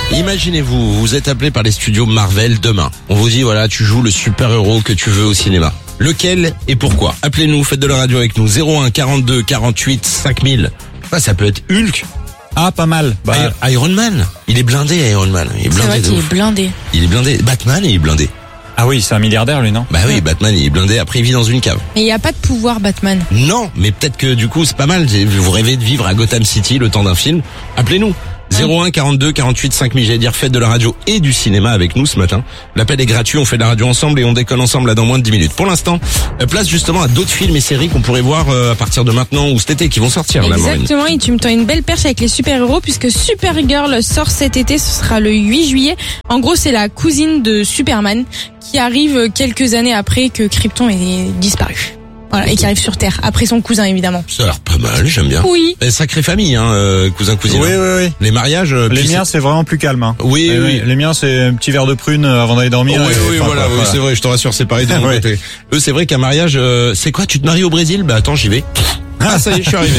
Imaginez-vous, vous êtes appelé par les studios Marvel demain. On vous dit, voilà, tu joues le super-héros que tu veux au cinéma. Lequel et pourquoi? Appelez-nous, faites de la radio avec nous. 01 42 48 5000. Ça peut être Hulk. Ah, pas mal. Iron Man. Il est blindé, Iron Man. Il est blindé. C'est vrai qu'il est blindé. Il est blindé. Batman, il est blindé. Ah oui, c'est un milliardaire, lui, non? Bah oui, Batman, il est blindé. Après, il vit dans une cave. Mais il n'y a pas de pouvoir, Batman. Non, mais peut-être que du coup, c'est pas mal. Vous rêvez de vivre à Gotham City le temps d'un film. Appelez-nous. 01 42 48 5000. J'allais dire, faites de la radio et du cinéma avec nous ce matin. L'appel est gratuit, on fait de la radio ensemble et on décolle ensemble là dans moins de 10 minutes. Pour l'instant, place justement à d'autres films et séries qu'on pourrait voir à partir de maintenant ou cet été qui vont sortir. Exactement, et tu me tends une belle perche avec les super-héros puisque Supergirl sort cet été, ce sera le 8 juillet. En gros, c'est la cousine de Superman qui arrive quelques années après que Krypton ait disparu. Voilà, et qui arrive sur Terre, après son cousin évidemment. Ça a l'air pas mal, j'aime bien. Oui. Sacrée famille, cousin-cousine. Oui. Les mariages... Les miens, c'est vraiment plus calme. Hein. Oui. Les miens, c'est un petit verre de prune avant d'aller dormir. Oui, voilà. C'est vrai, je te rassure, c'est pareil de mon côté. Eux, c'est vrai qu'un mariage, c'est quoi, tu te maries au Brésil? Bah attends, j'y vais. Ah, ça y est, je suis arrivé.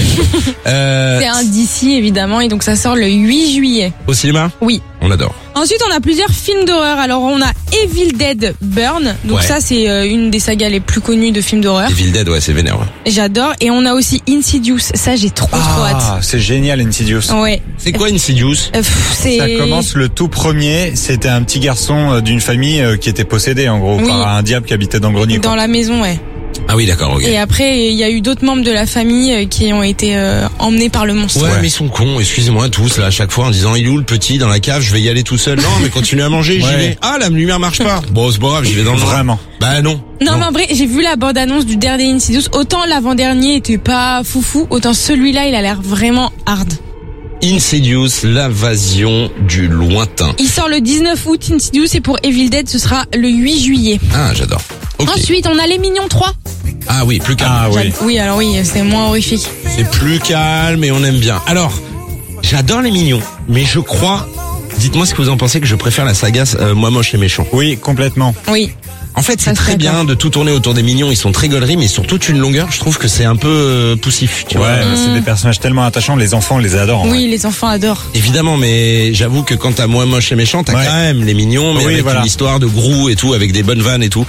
C'est un DC évidemment, et donc ça sort le 8 juillet. Au cinéma? Oui. On adore. Ensuite, on a plusieurs films d'horreur. Alors, on a Evil Dead Burn. Donc ça, c'est une des sagas les plus connues de films d'horreur. Evil Dead, ouais, c'est vénère. Ouais. J'adore. Et on a aussi Insidious. Ça, j'ai trop hâte. Ah, c'est génial, Insidious. Ouais. C'est quoi Insidious? Ça commence le tout premier. C'était un petit garçon d'une famille qui était possédé, en gros, par un diable qui habitait dans le grenier. Dans la maison, ouais. Ah oui, d'accord, ok. Et après, il y a eu d'autres membres de la famille qui ont été emmenés par le monstre. Ouais, mais ils sont cons, excusez-moi tous, là, à chaque fois, en disant, il est où le petit dans la cave, je vais y aller tout seul. Non, mais continue à manger, j'y vais. Ah, la lumière marche pas. Bon, c'est pas grave, j'y vais dans le Vraiment. Bah non. Non, mais en vrai, j'ai vu la bande-annonce du dernier Insidious. Autant l'avant-dernier était pas foufou, autant celui-là, il a l'air vraiment hard. Insidious, l'invasion du lointain. Il sort le 19 août, Insidious, et pour Evil Dead, ce sera le 8 juillet. Ah, j'adore. Okay. Ensuite, on a Les Mignons 3. Ah oui, plus calme. Ah oui. Oui, alors oui, c'est moins horrifique. C'est plus calme et on aime bien. Alors, j'adore Les Mignons, mais je crois... Dites-moi ce que vous en pensez, que je préfère la saga Moi moche et méchant. Oui, complètement. Oui. En fait, c'est très bien de tout tourner autour des mignons. Ils sont très gauleries, mais sur toute une longueur, je trouve que c'est un peu poussif. Tu vois. C'est des personnages tellement attachants. Les enfants, on les adore. Oui, les enfants adorent. Évidemment, mais j'avoue que quand t'as Moi moche et méchant, t'as quand même les mignons, mais avec une histoire de Grou et tout, avec des bonnes vannes et tout.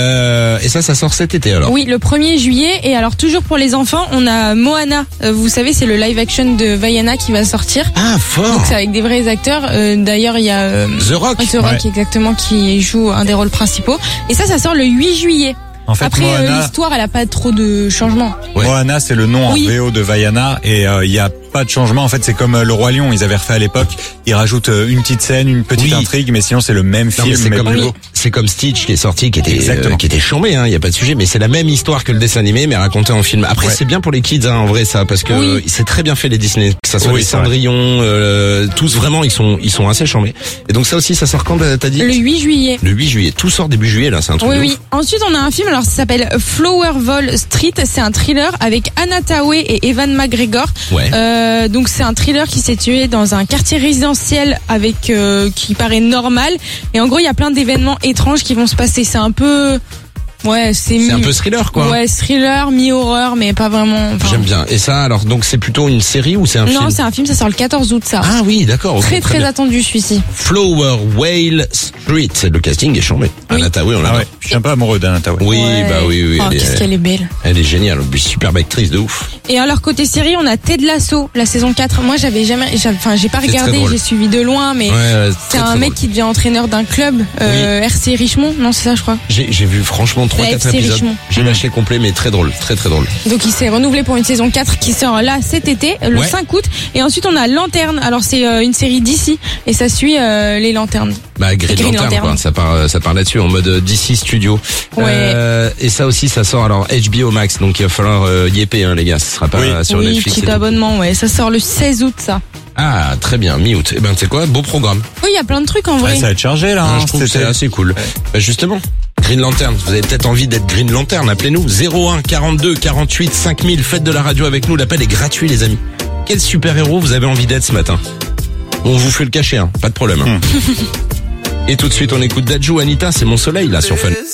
Et ça sort cet été alors. Oui, le 1er juillet. Et alors toujours pour les enfants, on a Moana. Vous savez, c'est le live action de Vaiana qui va sortir. Ah, fort. Donc c'est avec des vrais acteurs. D'ailleurs, il y a The Rock. The Rock exactement, qui joue un des rôles principaux. Et ça sort le 8 juillet. En fait, après, Moana, l'histoire, elle a pas trop de changements. Moana, c'est le nom en VO de Vaiana, et il y a pas de changement. En fait, c'est comme Le Roi Lion. Ils avaient refait à l'époque. Ils rajoutent une petite scène, une petite intrigue, mais sinon c'est le même film. C'est comme Stitch qui est sorti, qui était chambé, hein. Y a pas de sujet, mais c'est la même histoire que le dessin animé, mais raconté en film. Après, c'est bien pour les kids, hein, en vrai, ça, parce que c'est très bien fait les Disney, que ça soit les Cendrillon, tous vraiment, ils sont assez chambés. Et donc ça aussi, ça sort quand, t'as dit? Le 8 juillet. Le 8 juillet. Tout sort début juillet, là, c'est un truc. Oui. Ensuite, on a un film, alors ça s'appelle Flowerville Street. C'est un thriller avec Anna Thaoué et Evan McGregor. Donc c'est un thriller qui s'est tué dans un quartier résidentiel avec qui paraît normal, et en gros il y a plein d'événements étranges qui vont se passer. C'est un peu c'est un peu thriller quoi. Ouais, thriller, mi-horreur, mais pas vraiment. J'aime bien. Et ça, alors, donc c'est plutôt une série ou c'est un film? Non, c'est un film, ça sort le 14 août, ça. Ah oui, d'accord. Okay, très attendu celui-ci. Flowerville Street, le casting est chambé. Anna Thaoué, on l'a. Je suis un peu amoureux d'Anna Thaoué. Oui, oui. Oh, qu'est-ce qu'elle est belle. Elle est géniale, superbe actrice de ouf. Et alors côté série, on a Ted Lasso, la saison 4. Moi, j'ai pas regardé, j'ai suivi de loin, mais c'est un mec qui devient entraîneur d'un club, RC Richmond. Non, c'est ça, je crois. J'ai vu franchement 3-4 épisodes. Richmond. J'ai lâché complet, mais très drôle, très drôle. Donc il s'est renouvelé pour une saison 4 qui sort là cet été, le 5 août. Et ensuite on a Lanterne. Alors c'est une série d'ici et ça suit les lanternes. Bah Green Lantern, quoi. Ça part là-dessus en mode DC Studio. Et ça aussi, ça sort alors HBO Max. Donc il va falloir yéper, hein, les gars. Ce sera pas sur Netflix. Petit abonnement, ça sort le 16 août, ça. Ah, très bien, mi-août. Eh ben, tu sais quoi, beau programme. Oui, il y a plein de trucs en vrai. Ça va être chargé là. Je trouve que c'est assez cool. Bah, justement. Green Lantern, vous avez peut-être envie d'être Green Lantern, appelez-nous 01 42 48 5000, faites de la radio avec nous, l'appel est gratuit les amis. Quel super-héros vous avez envie d'être ce matin? On vous fait le cacher, hein, pas de problème. Et tout de suite on écoute Dadju, Anita, c'est Mon Soleil là sur Fun.